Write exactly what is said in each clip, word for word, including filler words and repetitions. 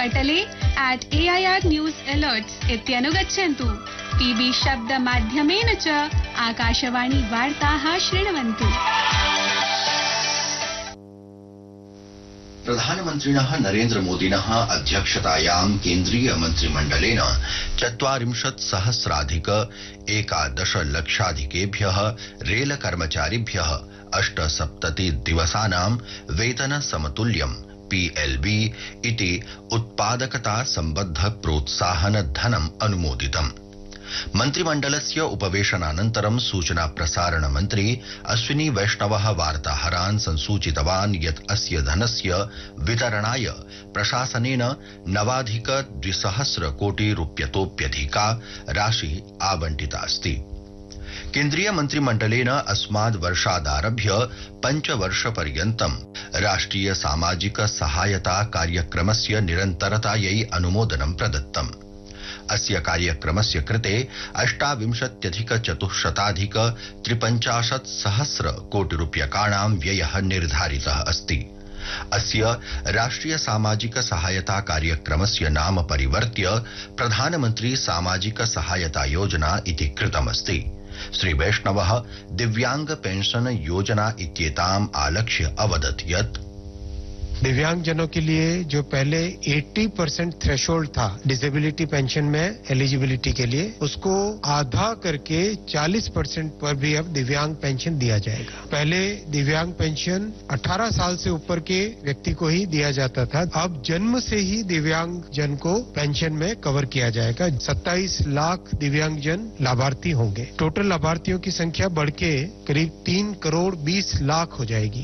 Patle eight A I R news alerts इत्यनुगच्छन्तु। TV शब्द माध्यमेन च आकाशवाणी वार्ताः शृण्वन्तु। प्रधानमन्त्रिणः नरेन्द्र मोदिनः अध्यक्षतायां केन्द्रीय मन्त्रिमण्डलेन चत्वारिंशत् सहस्राधिक एकादश लक्षाधिकेभ्यः रेल कर्मचारिभ्यः अष्टसप्तति दिवसानां वेतन समतुल्यं पी एल बी इति उत्पादकता सम्बद्ध प्रोत्साहन धनम् अनुमोदितम्। मन्त्रिमण्डलस्य उपवेशनानन्तरं सूचना प्रसारण मन्त्री अश्विनी वैष्णवः वार्ताहरान् संसूचितवान् यत् अस्य धनस्य वितरणाय प्रशासनेन नवाधिक द्विसहस्र कोटि रूप्यतोप्यधिका राशिः आवंटितास्ति। केन्द्रीय मन्त्रिमण्डलेन अस्माद् वर्षादारभ्य पञ्चवर्षपर्यन्तं राष्ट्रिय सामाजिक सहायता कार्यक्रमस्य निरन्तरतायै अनुमोदनं प्रदत्तम्। अस्य कार्यक्रमस्य कृते अष्टाविंशत्यधिक चतुश्शताधिक त्रिपञ्चाशत् सहस्र कोटि रूप्यकाणां व्ययः निर्धारितः अस्ति। अस्य राष्ट्रिय सामाजिक सहायता कार्यक्रमस्य नाम परिवर्त्य प्रधानमन्त्री सामाजिक सहायता योजना इति कृतमस्ति। श्री वैष्णवः दिव्यांग पेंशन योजना इत्येताम् आलक्ष्य अवदत् यत् दिव्यांग जनों के लिए जो पहले अस्सी परसेंट थ्रेशोल्ड था डिसेबिलिटी पेंशन में एलिजिबिलिटी के लिए, उसको आधा करके चालीस परसेंट पर भी अब दिव्यांग पेंशन दिया जाएगा। पहले दिव्यांग पेंशन अठारह साल से ऊपर के व्यक्ति को ही दिया जाता था, अब जन्म से ही दिव्यांग जन को पेंशन में कवर किया जाएगा। सत्ताईस लाख दिव्यांग जन लाभार्थी होंगे। टोटल लाभार्थियों की संख्या बढ़ के करीब तीन करोड़ बीस लाख हो जाएगी।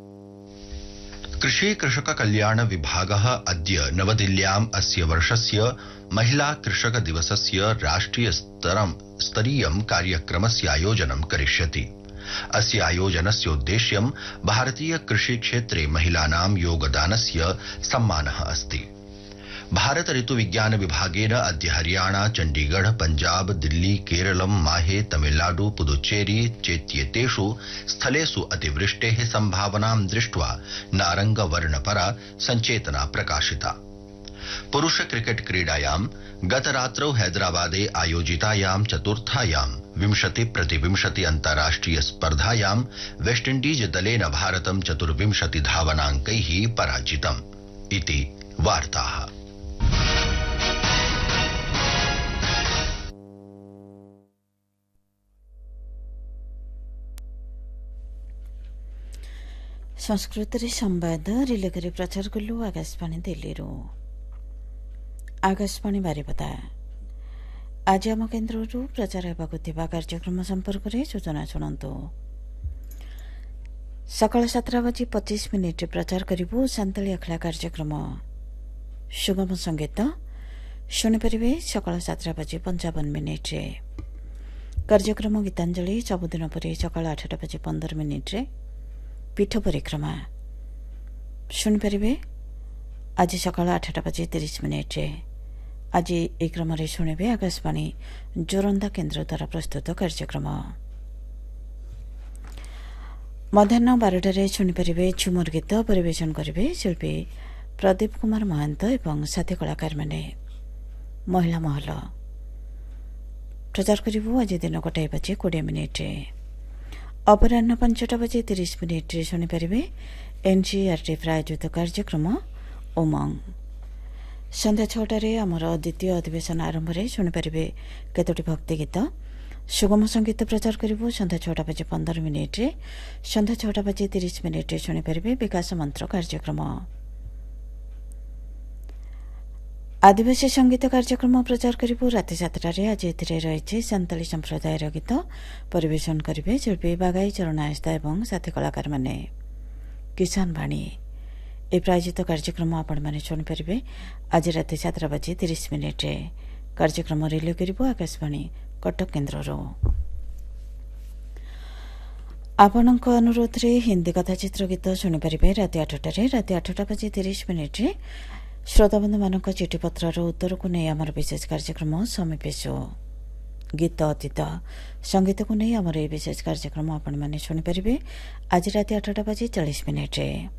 कृषि कृषक कल्याण विभागः अद्य नवदिल्ल्याम् अस्य वर्षस्य महिला कृषक दिवसस्य राष्ट्रिय स्तरीयं कार्यक्रमस्य आयोजनं करिष्यति। अस्य आयोजनस्य उद्देश्यं भारतीय कृषि क्षेत्रे महिलानां योगदानस्य सम्मानः अस्ति। भारत ऋतु विज्ञान विभागेन अद्य हरियाणा, चण्डीगढ़, पंजाब, दिल्ली, केरलं, माहे, तमिलनाडु, पुदुच्चेरी चेत्येतेषु स्थलेषु अतिवृष्टेः सम्भावनां दृष्ट्वा नारंगवर्णपरा सञ्चेतना प्रकाशिता। पुरुष क्रिकेट क्रीडायां गतरात्रौ हैदराबादे आयोजितायां चतुर्थायां विंशति प्रतिविंशति अन्ताराष्ट्रिय स्पर्धायां वेस्टइण्डीज दलेन भारतं चतुर्विंशति धावनाङ्कैः पराजितम् इति वार्ताः। संस्कृतरे संवाद रिले करी प्रचार कलु आकाशवाणी दिल्लीरू। आकाशवाणी बारिपदा आज आम केन्द्ररू प्रचार हेबाकु थिबा कार्यक्रम संपर्क में सूचना शुणु। सकाळ सातटा बजी पच्चीस मिनिट प्रचार करिबु सांताली अखड़ा कार्यक्रम सुगम संगीत शुणिपारे सकाळ सातटा बजी पंचावन मिनिट कार्यक्रम गीतांजलि सबुदिन परि सकाळ आठटा बजी पंदर मिनिट पीठ परिक्रमा शुणिपारे आज सकाळ आठटा बजी तीस मिनिट आज एक क्रम शुणे आकाशवाणी जोरंदा केन्द्र द्वारा प्रस्तुत कार्यक्रम। मध्याह्न बारटार शुणिपारे झुमर गीत परिवेशन करेंगे शिल्पी प्रदीप कुमार महांत एवं साथी कलाकार माने। महिला महल प्रचार करूँ आज दिन गोटाए बजे कोड़े मिनिट अपराह पांचटा बजे तीस मिनिट शुणिपारे एनसीईआरटी प्रायोजित कार्यक्रम उमंग। संध्या छटार आमर द्वितीय अधिवेशन आरंभ में शुणिपारे केतोटी भक्ति गीत सुगम संगीत प्रचार करूँ संध्या छटा बजे पंदर मिनिट संध्या छटा बजे तीस मिनिट शुणिपारे विकास मंत्र कार्यक्रम। आदिवासी संगीत कार्यक्रम प्रचार करूँ राति सातटार आज ए रही सांताली संप्रदायर गीत परिवेशन करेंगे शिल्पी बागाई चरण आस्था एवं साथी कलाकार माने। किसान वाणी ए प्रायोजित कार्यक्रम आपण मैंने शुणिपारे आज राति सातटा बजे तीस मिनिट कार्यक्रम रिले करूँ आकाशवाणी कटक केन्द्र। आपणक अनुरोध रे हिंदी कथाचित्र गीत शुणिपारे राति आठटार राति आठटा बजे तीस मिनिट श्रोताबंधु मानक चिठीपत्र उत्तर को नहीं आमर विशेष कार्यक्रम समीपेश गीत अतीत संगीत को नहीं आमर विशेष कार्यक्रम आपण मैंने शुणिपारे आज राति आठटा बजे चालीस मिनिट।